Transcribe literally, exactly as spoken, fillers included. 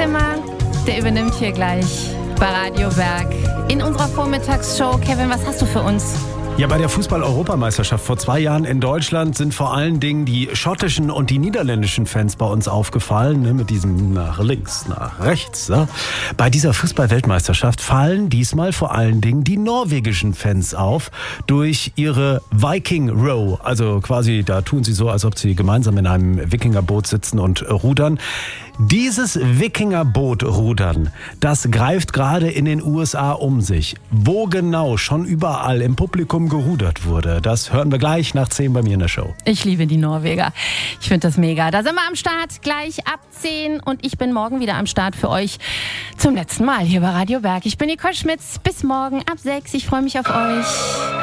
Zimmer, der übernimmt hier gleich bei Radio Berg in unserer Vormittagsshow. Kevin, was hast du für uns? Ja, bei der Fußball-Europameisterschaft vor zwei Jahren in Deutschland sind vor allen Dingen die schottischen und die niederländischen Fans bei uns aufgefallen, ne, mit diesem nach links, nach rechts. Ne? Bei dieser Fußball-Weltmeisterschaft fallen diesmal vor allen Dingen die norwegischen Fans auf durch ihre Viking Row. Also quasi, da tun sie so, als ob sie gemeinsam in einem Wikingerboot sitzen und rudern. Dieses Wikingerboot-Rudern, das greift gerade in den U S A um sich. Wo genau schon überall im Publikum gerudert wurde, das hören wir gleich nach zehn bei mir in der Show. Ich liebe die Norweger. Ich finde das mega. Da sind wir am Start, gleich ab zehn. Und ich bin morgen wieder am Start für euch zum letzten Mal hier bei Radio Berg. Ich bin Nicole Schmitz. Bis morgen ab sechs. Ich freue mich auf euch.